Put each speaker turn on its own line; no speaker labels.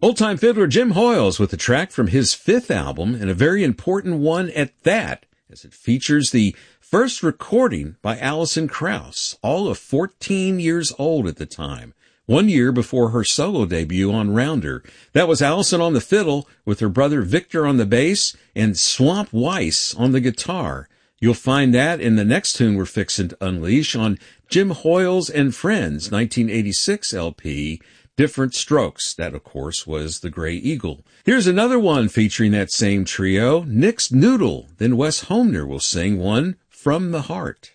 Old-time fiddler Jim Hoyles with a track from his fifth album, and a very important one at that, as it features the first recording by Alison Krauss, all of 14 years old at the time, 1 year before her solo debut on Rounder. That was Alison on the fiddle with her brother Victor on the bass and Swamp Weiss on the guitar. You'll find that in the next tune we're fixing to unleash on Jim Hoyles and Friends 1986 LP, Different Strokes. That, of course, was the Gray Eagle. Here's another one featuring that same trio, Nick's Noodle. Then Wes Homner will sing one, From the Heart.